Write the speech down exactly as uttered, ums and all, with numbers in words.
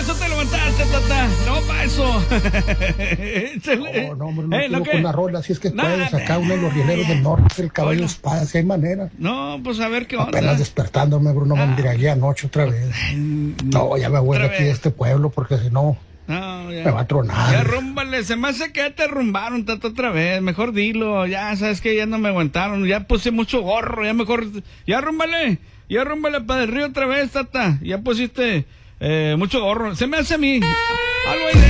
eso te levantaste, tata. No, para eso. No, no, hombre, no eh, tengo que... con una rola, así es que nah, puedes sacar uno de los rieleros del norte, el caballo de espada, si hay manera. No, pues a ver qué onda. Apenas despertándome, Bruno, ah, me embriagué anoche otra vez. No, ya me voy de aquí de este pueblo, porque si no, no ya, me va a tronar. Ya rúmbale, se me hace que ya te rumbaron, tata, otra vez. Mejor dilo, ya sabes que ya no me aguantaron, ya puse mucho gorro, ya mejor, ya rúmbale, ya rúmbale para el río otra vez, tata. Ya pusiste eh, mucho gorro, se me hace a mí. Algo ahí de